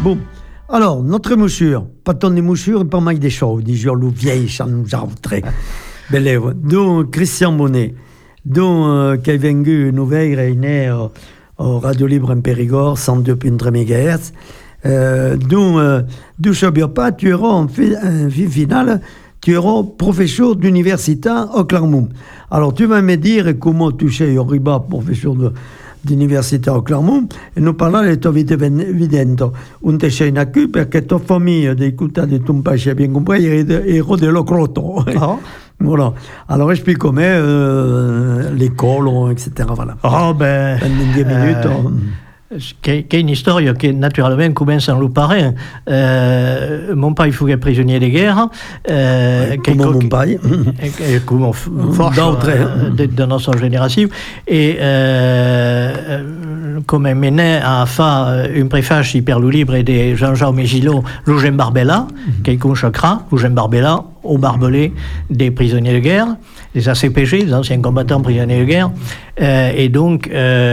Bon, alors, notre mouchure, pas tant des mouchures et pas mal des choses, des jours, le vieil, ça nous a très belle. Donc, Christian Bonnet, qui a vendu une nouvelle réunie au Radio Libre en Périgord, 102.3 MHz. Donc, je ne sais pas, tu auras en finale, tu auras professeur d'université au Clermont. Alors, tu vas me dire comment tu sais, Riba, professeur d'université au Clermont, e non parlare di vita evidente. Non ti sei in qui perché tua famiglia, dei cultati di un paese ben compreso, ero dello croto. Voilà. Alors, explique comment l'école, etc. Voilà. Oh, ben. En 10 minutes. Che è un'storia che naturalmente comincia a luppare. Mon père fu prisonnier de guerre. Come mon père. Come forse de nostra generazione. E come mené a fa un preface per lo libro di Jean-Jaume Gillot, L'Eugène Barbella, che consacra Eugène Barbella au barbelé des prisonniers de guerre, des ACPG, des anciens combattants prisonniers de guerre, et donc,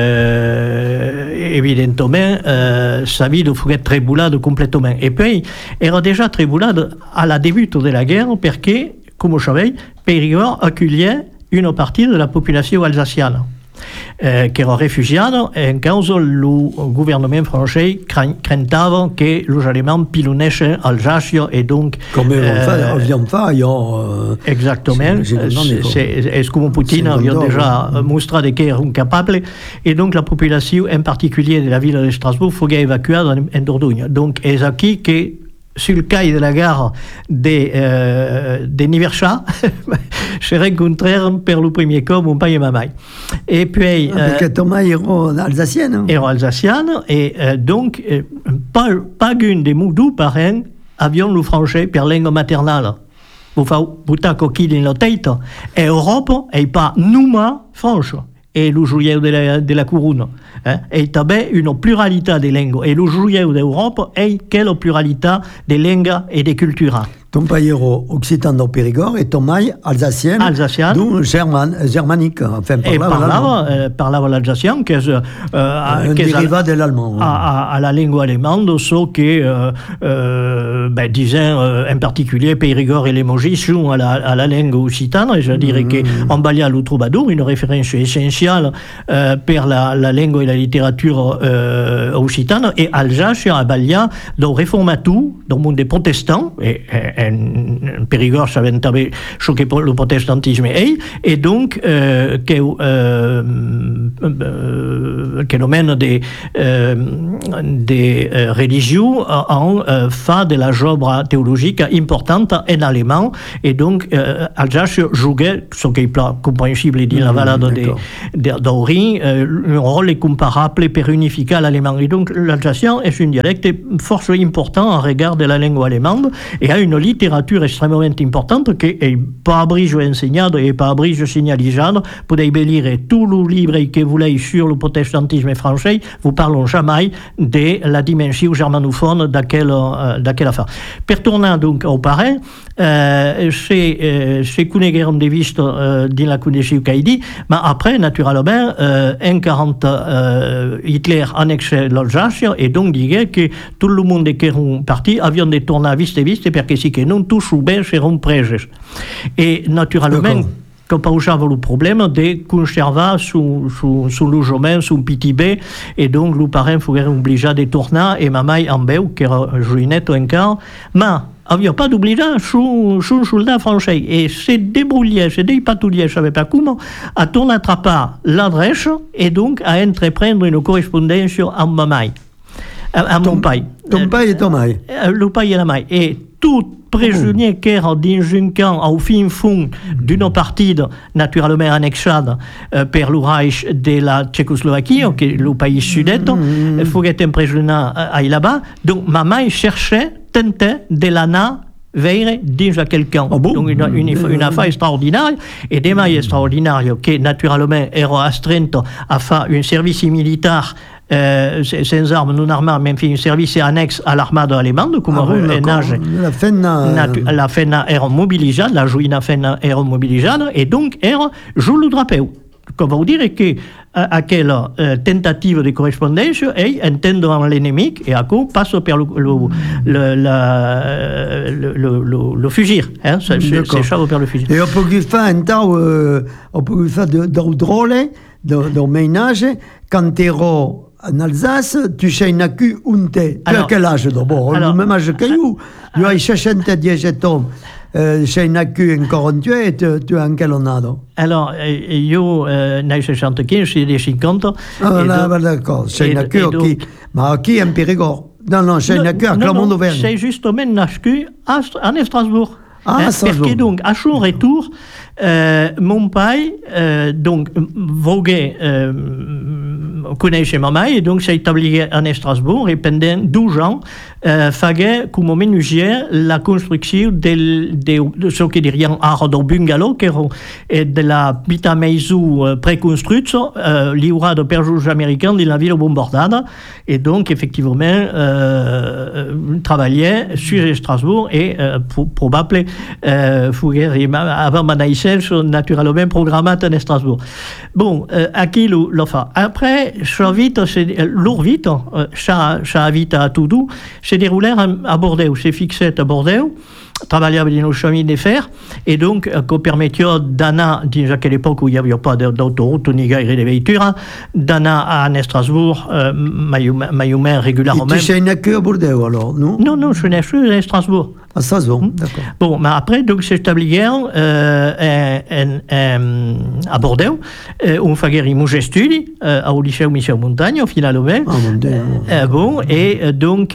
évidemment, sa vie fu tribulata complètement. Et puis, era déjà tribulata alla début de la guerre, perché, come sapete, Périgord accueillait une partie de la population alsacienne. Che era rifugiato in causa il gouvernement français craintava che gli allemands pilonessero Alsacia e donc come abbiamo fatto exactement c'est comme Poutine avait déjà montré qu'il était incapable et donc la population en particulier de la ville de Strasbourg fut évacuée en Dordogne. Donc c'est ici que sur le quai de la gare de Nivercha, je rencontrèrent pour le premier coup mon père et ma mère. Et puis... Parce que Thomas era alsacienne. Era alsacienne, et donc, pas une des moudous par un avion le français pour langue maternelle. Vous faites butar coquille dans la tête. Et Europe n'est pas nouma franche. Et le juillet de la couronne. Et també une pluralité de langues. Et le juillet d'Europe est quelle pluralité de langues et de cultures. Ton père era occitan del Périgord et ton mère alsacienne. Donc germanique. Enfin, parlava l'alsacien, qui est un dérivat de l'allemand. À la langue allemande, ce que, disons, en particulier, Périgord et Limoges sont à la langue occitane. Et je dirais qu'en Balia le troubadour, une référence essentielle pour la langue et la littérature occitane. Et Alsace, à Balia, dans Réformatou, dans le monde des protestants, en Périgord, ça avait été choqué pour le protestantisme. Et donc, que le mène des religions en fait de la œuvre théologique importante en allemand. Et donc, Alsace jouait, ce qui est compréhensible dans la vallée d'Aurin, un rôle comparable pour unifier l'allemand. Et donc, l'alsacien est un dialecte fort important en regard de la langue allemande et a une littérature extrêmement importante qui n'est pas enseignée et pas signalisée. Vous pouvez lire tous les livres que vous voulez sur le protestantisme français, vous ne parlez jamais de la dimension germanophone d'aquelle affaire. Per tornar donc au parrain, c'est coneguérem de vista dans la connexion qu'il dit, mais après, naturellement, en 40, Hitler annexait l'Alsace et donc disait que tout le monde qui est parti avait de tourner à viste parce que si que non tous bien seront presos. Et naturellement, qu'on posava le problème de conserver son logement, son petit bé, et donc le parent fut obligé de tourner, et ma mère en beu, qui era joinette encore, mais n'avait pas d'obliger son soldat français. Et se débrouillait, se dépatouillait, je ne savais pas comment, à tourner attraper l'adresse, et donc à entreprendre une correspondance à ma mère. À mon père. Ton père et ton mère. Le père et la mère. Et tout prisonnier qui est dans un camp au fin fond d'une partie naturellement annexée par le Reich de la Tchécoslovaquie, qui est le pays sud-est, il faut être emprisonné là-bas. Donc, ma mère cherchait, tentait de l'aller vers dans quel camp. Donc, une affaire extraordinaire, et des mailles extraordinaires qui, naturellement, era astreinte à faire un service militaire sans armes non armées, même fait un service annexe à l'armée allemande, comme la FENA era mobilisée, la juina FENA era mobilisée, et donc era sous le drapeau. Comme vous dire que à quelle tentative de correspondance et entendant l'ennemi et à quoi passe par le fugir. Hein, c'est ça vers le fugir. Et on peut faire un temps, on peut faire de drôle, de ménage, quand tu es en Alsace, tu sais une accu un thé. Tu as quel âge d'abord? Le même âge que nous. Tu as 70 ans. C'è una Q in 48 e tu anche l'ho nato. Alors, io nel 65, c'è dei 50. D'accord, c'è una Q qui, ma qui in Périgord? Non, c'è una Q a Clermont-Auvergne. C'est justement une Q à Strasbourg. Ah, Strasbourg. Parce que donc, à son retour, mon père, donc, voguait connaissait ma mère, et donc s'est établi à Strasbourg, et pendant 12 ans, faisait comme menuisier la construction de ce qui dirait art de bungalow, qui est de la petite maison préconstruite, livrée per juges américains de la ville bombardée, et donc, effectivement, travaillait sur Strasbourg, et probablement, avant ma naissance, naturellement, programmé à Strasbourg. Bon, à qui le fait? Après, sa vie à Toudou, s'est déroulée à Bordeaux, s'est fixé à Bordeaux, travaillait dans nos chemins de fer, et donc, qu'on permettait d'aller, à quelle époque où il n'y avait pas d'autoroute ni de voitures, d'aller à Strasbourg, maillumère régulièrement. Et tu sais une queue à Bordeaux alors, non? Non, je n'ai plus à Strasbourg. À Strasbourg, d'accord. Bon, mais après, donc, c'est établi à Bordeaux, on faisait des études au lycée Michel Montagne, finalement. Bon, et donc,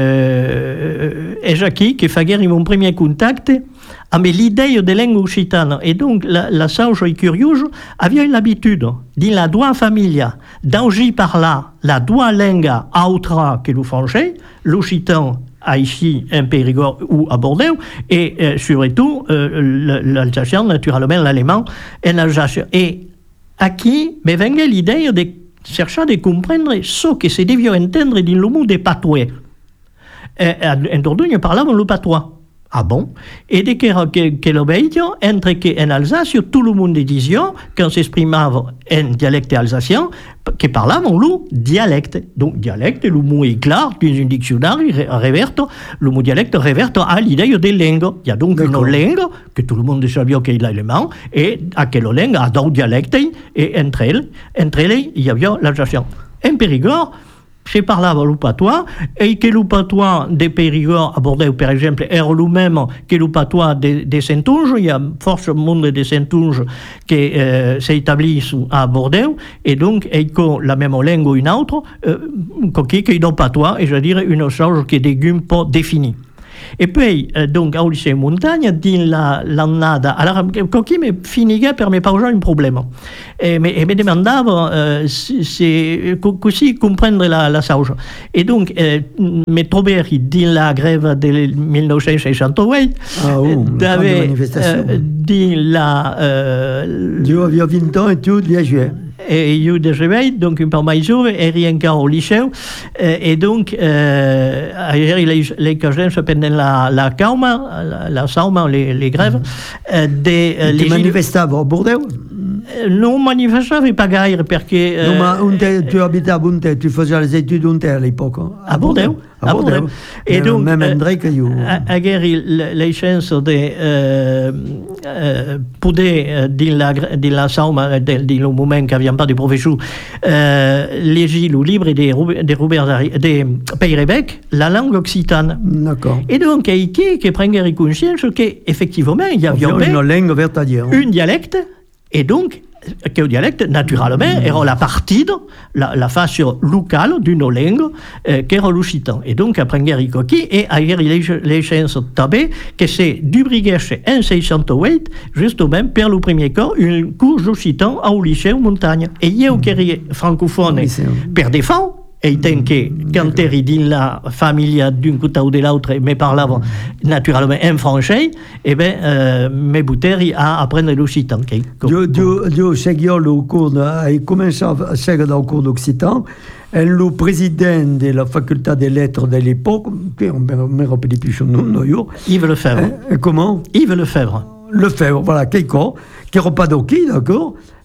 et Jackie, qui faisait mon premier contact avec l'idée de langue occitane. Et donc, la sage et curieuse avait l'habitude, dans la doigt familia, d'enregistrer par là la doigt langue autre que le français, l'occitan à ici, en Périgord ou à Bordeaux, et surtout l'alsacien, naturellement l'allemand en Alsace. Et à qui me venait l'idée de chercher de comprendre ce que se devait entendre dans le mot des patois. En Dordogne, parlava le patois. Ah bon? Et dès que l'obéition, entre qu'en Alsace, tout le monde disait, quand s'exprimait en dialecte alsacien, que parlava le dialecte. Donc, dialecte, le mot est clair, dans un dictionnaire, le mot dialecte réverte à l'idée de langue. Il y a donc une langue, que tout le monde savait qu'il est allemand, et à quelle langue, à deux dialectes, et entre elles, il y avait l'alsacien. En Périgord, c'est parlava le patois, et que le patois de Périgord à Bordeaux, par exemple, est le même que le patois de Saintonge. Il y a force monde de Saintonge qui s'établit à Bordeaux, et donc, il y a la même langue ou une autre, qui est dans le patois, et je veux dire, une chose qui est dégume pas définie. Et puis, donc, au lycée Montagne, dans l'année, alors, qui me finissait per me poser un problème. Et me demandava si comprendre la chose. Et donc, me trouvais dans la grève de 1968, dans la... Tu avais 20 ans et tu l'as joué. Et io de réveil, donc un peu plus jeune, et rien encore au lycée. Et donc, les causes pendant la calma, la sauma, les grèves. Tu manifestavi à Bordeaux? Non manifestava pas gaire perché... Non, ma tu abitavi un te, tu faisais les études un te à l'époque? À Bordeaux. À Bordeaux. Et donc, même André que io... Aguerri les chances de poder dans la sauma, dans le moment qu'il n'y avait pas de professeur, légir le livre des Pays-Rébec, la langue occitane. D'accord. Et donc, qui prendrait conscience qu'effectivement, il y avait une langue vertadière. Un dialecte, et donc, que le dialecte, naturellement, era la partie, la face locale d'une langue qui era l'occitan. Et donc, après Guerricoqui, et ailleurs, les chances tabées, que c'est du brigèche en 608, justement, per le premier cours, une cours d'occitan au lycée Montagne. Et il y a qui francophone per défaut, et tant que quand eri dans la famille d'un côté ou de l'autre, me parlava naturellement en français, et bien, me butteri à apprendre l'occitan. Io seguivo le cours, e cominciavo a seguire il cours d'occitan, et le président de la faculté des lettres de l'époque, qui on me rappelle plus son nom, Yves Lefebvre. Comment? Yves Lefebvre. Lefebvre, voilà, quelqu'un qui n'era pas d'occhi, d'accord?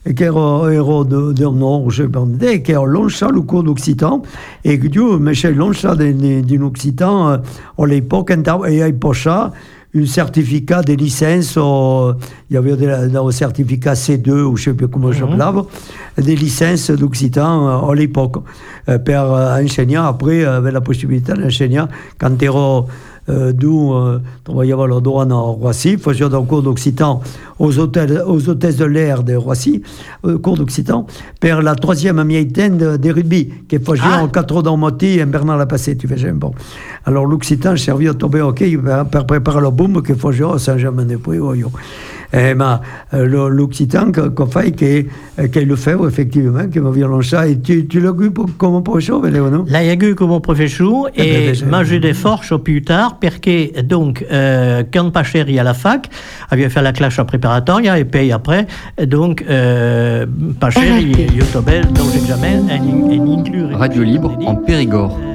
che ero del nord, je pense, che ho lanciato le cours d'occitan, et que Dieu me c'è lanciato in occitan, à l'époque, et à pocha, un certificat de licence, il y avait un certificat C2, ou je ne sais plus comment je l'appelais, des licences d'occitan à l'époque, pour enseigner, après, avec la possibilité d'enseigner, quand ero travaillava la douane à Roissy, faisait un cours d'occitan aux hôtesses de l'air de Roissy, cours d'occitan, pour la troisième américaine de rugby, qui faisait en 4 ans moitié, et Bernard l'a passé, tu fais bon. Alors l'occitan servait à tomber hockey pour préparer le boom qui faisait à Saint-Germain-des-Prés. Ma l'occitan qu'on fait, qui le fait effectivement, qui m'a vu lancer. Et tu l'as eu comme professeur, Léon? L'ai eu comme professeur, et j'ai des forces plus tard, parce que donc, quand Pacheri à la fac, avait fait la classe préparatoria, et puis après, donc, Pacheri, Yotobel, dans l'examen, est inclus. Radio Libre en Périgord.